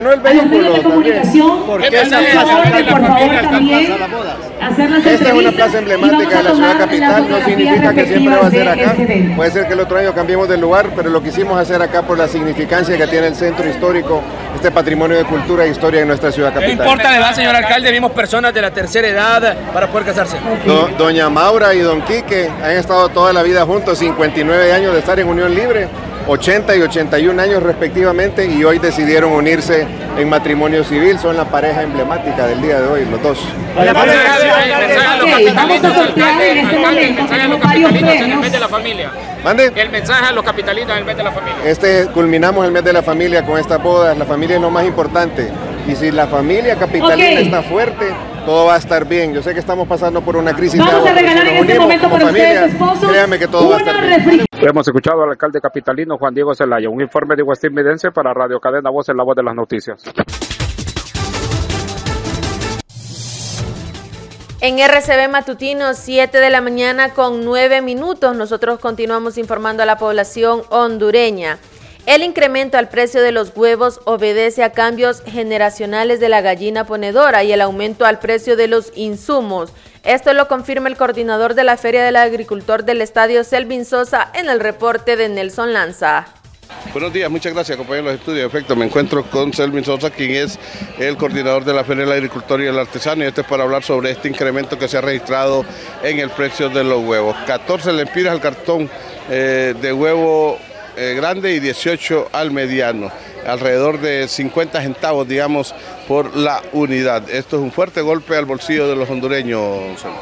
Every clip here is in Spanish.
No el vehículo de comunicación, ¿por qué por favor también hacer las Esta es una entrevistas plaza emblemática de la ciudad capital, no significa que siempre va a ser acá. Puede ser que el otro año cambiemos de lugar, pero lo quisimos hacer acá por la significancia que tiene el centro histórico, este patrimonio de cultura e historia en nuestra ciudad capital. ¿Qué importa la edad, señor alcalde? Vimos personas de la tercera edad para poder casarse. Doña Maura y don Quique han estado toda la vida juntos, 59 años de estar en unión libre, 80 y 81 años respectivamente, y hoy decidieron unirse en matrimonio civil. Son la pareja emblemática del día de hoy, los dos. Vamos a sortear en este momento varios premios. ¿Mande? El mensaje a los capitalinos en el mes de la familia. Culminamos el mes de la familia con estas bodas. La familia es lo más importante. Y si la familia capitalina está fuerte, todo va a estar bien. Yo sé que estamos pasando por una crisis. Vamos a regalar en este momento para ustedes, esposos, créanme que todo va a estar bien. Hemos escuchado al alcalde capitalino Juan Diego Zelaya. Un informe de Westin Medense para Radio Cadena Voz, en la voz de las noticias. En RCB Matutino, 7 de la mañana con 9 minutos, nosotros continuamos informando a la población hondureña. El incremento al precio de los huevos obedece a cambios generacionales de la gallina ponedora y el aumento al precio de los insumos. Esto lo confirma el coordinador de la Feria del Agricultor del Estadio, Selvin Sosa, en el reporte de Nelson Lanza. Buenos días, muchas gracias, compañeros de los estudios. Efecto, me encuentro con Selvin Sosa, quien es el coordinador de la Feria del Agricultor y el Artesano, y este es para hablar sobre este incremento que se ha registrado en el precio de los huevos. 14 lempiras al cartón de huevo grande y 18 al mediano, alrededor de 50 centavos, digamos, por la unidad. Esto es un fuerte golpe al bolsillo de los hondureños.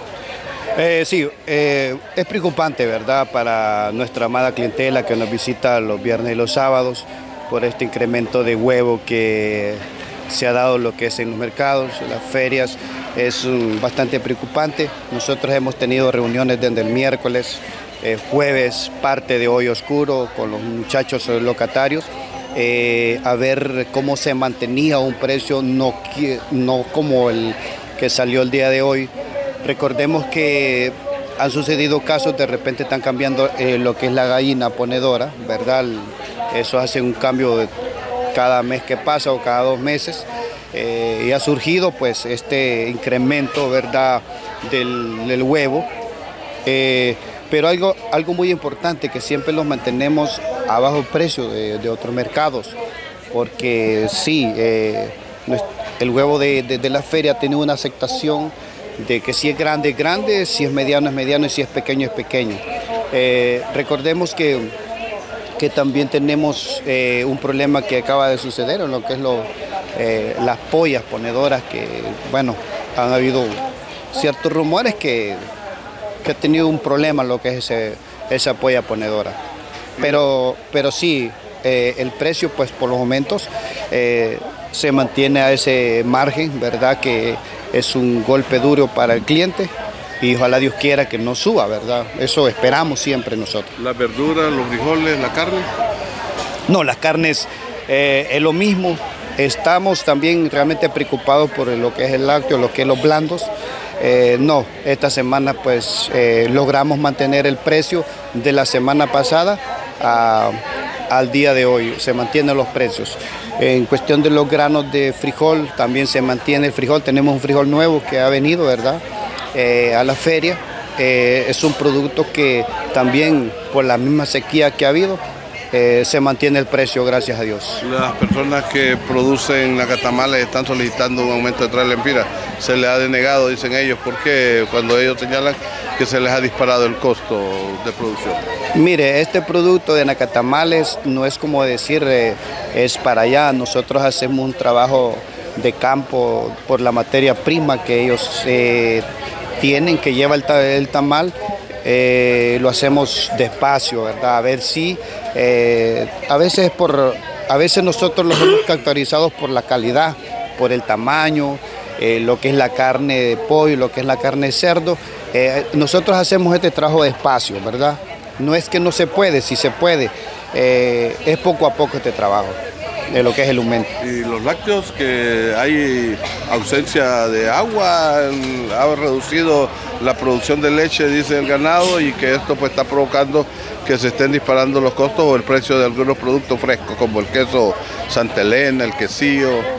Sí, es preocupante, ¿verdad?, para nuestra amada clientela que nos visita los viernes y los sábados por este incremento de huevo que se ha dado lo que es en los mercados, en las ferias. Es bastante preocupante. Nosotros hemos tenido reuniones desde el miércoles, jueves, parte de Hoy Oscuro con los muchachos locatarios, a ver cómo se mantenía un precio, no como el que salió el día de hoy. Recordemos que han sucedido casos, de repente están cambiando lo que es la gallina ponedora, ¿verdad? Eso hace un cambio cada mes que pasa o cada 2 meses. Y ha surgido pues este incremento, ¿verdad?, del huevo. Pero algo muy importante, que siempre los mantenemos a bajo precio de otros mercados, porque sí, el huevo de la feria tiene una aceptación de que si es grande, es grande, si es mediano, y si es pequeño, es pequeño. Recordemos que también tenemos un problema que acaba de suceder en lo que es las pollas ponedoras, que, bueno, han habido ciertos rumores que ha tenido un problema lo que es esa polla ponedora. Pero sí, el precio, pues por los momentos se mantiene a ese margen, ¿verdad?, que es un golpe duro para el cliente, y ojalá Dios quiera que no suba, ¿verdad? Eso esperamos siempre nosotros. ¿Las verduras, los frijoles, la carne? No, las carnes es lo mismo. Estamos también realmente preocupados por lo que es el lácteo, lo que es los blandos. No, esta semana pues logramos mantener el precio de la semana pasada al día de hoy, se mantienen los precios. En cuestión de los granos de frijol, también se mantiene el frijol. Tenemos un frijol nuevo que ha venido, ¿verdad?, a la feria. Es un producto que también, por la misma sequía que ha habido, se mantiene el precio, gracias a Dios. Las personas que producen nacatamales están solicitando un aumento de 3 lempiras. Se les ha denegado, dicen ellos, porque cuando ellos señalan que se les ha disparado el costo de producción. Mire, este producto de nacatamales no es como decir es para allá. Nosotros hacemos un trabajo de campo por la materia prima que ellos tienen, que lleva el tamal. Lo hacemos despacio, ¿verdad? A ver si a veces nosotros los hemos caracterizado por la calidad, por el tamaño, lo que es la carne de pollo, lo que es la carne de cerdo. Nosotros hacemos este trabajo despacio, ¿verdad? No es que no se puede, sí se puede. Es poco a poco este trabajo. de lo que es el aumento. Y los lácteos, que hay ausencia de agua, ha reducido la producción de leche, dice el ganado, y que esto pues está provocando que se estén disparando los costos o el precio de algunos productos frescos como el queso Santa Elena, el quesillo.